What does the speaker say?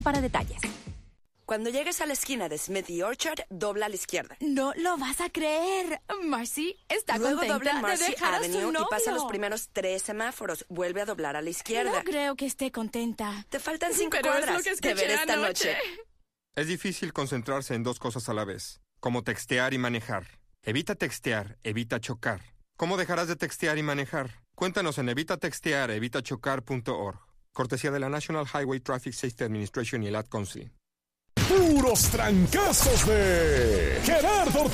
para detalles. Cuando llegues a la esquina de Smith y Orchard, dobla a la izquierda. No lo vas a creer. Marcy está Luego contenta dobla en Marcy de dejar a su Avenue novio. y pasa los primeros 3 semáforos. Vuelve a doblar a la izquierda. No creo que esté contenta. Te faltan 5 Pero es cuadras lo que de escuché ver esta anoche. noche. Es difícil concentrarse en dos cosas a la vez, como textear y manejar. Evita textear, evita chocar. ¿Cómo dejarás de textear y manejar? Cuéntanos en evitatextear.evitachocar.org. Cortesía de la National Highway Traffic Safety Administration y el Ad Council. Puros trancazos de Gerardo